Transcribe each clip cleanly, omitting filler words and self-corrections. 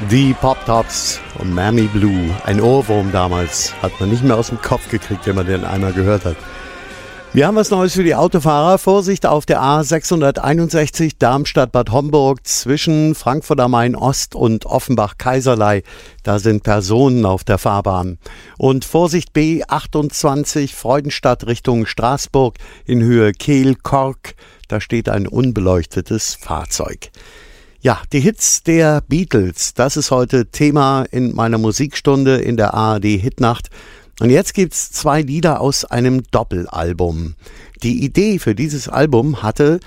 Die Pop Tops und Mammy Blue. Ein Ohrwurm damals. Hat man nicht mehr aus dem Kopf gekriegt, wenn man den einmal gehört hat. Wir haben was Neues für die Autofahrer. Vorsicht auf der A661 Darmstadt-Bad Homburg zwischen Frankfurt am Main Ost und Offenbach-Kaiserlei. Da sind Personen auf der Fahrbahn. Und Vorsicht B28 Freudenstadt Richtung Straßburg in Höhe Kehl-Kork. Da steht ein unbeleuchtetes Fahrzeug. Ja, die Hits der Beatles, das ist heute Thema in meiner Musikstunde in der ARD Hitnacht. Und jetzt gibt's 2 Lieder aus einem Doppelalbum. Die Idee für dieses Album hatte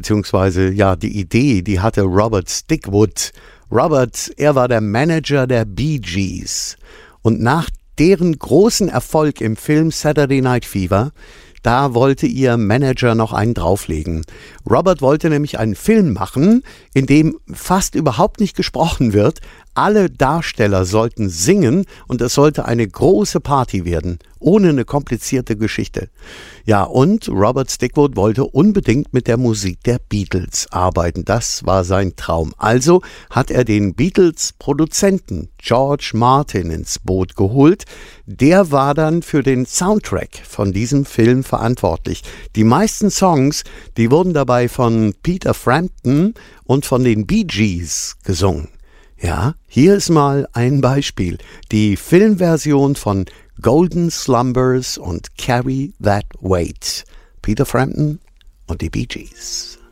Robert Stickwood. Robert, er war der Manager der Bee Gees. Und nach deren großen Erfolg im Film Saturday Night Fever, da wollte ihr Manager noch einen drauflegen. Robert wollte nämlich einen Film machen, in dem fast überhaupt nicht gesprochen wird. Alle Darsteller sollten singen und es sollte eine große Party werden, ohne eine komplizierte Geschichte. Ja, und Robert Stickwood wollte unbedingt mit der Musik der Beatles arbeiten. Das war sein Traum. Also hat er den Beatles-Produzenten George Martin ins Boot geholt. Der war dann für den Soundtrack von diesem Film verantwortlich. Die meisten Songs, die wurden dabei von Peter Frampton und von den Bee Gees gesungen. Ja, hier ist mal ein Beispiel. Die Filmversion von Golden Slumbers und Carry That Weight. Peter Frampton und die Bee Gees.